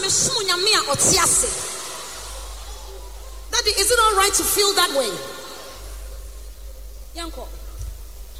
Daddy, is it all right to feel that way?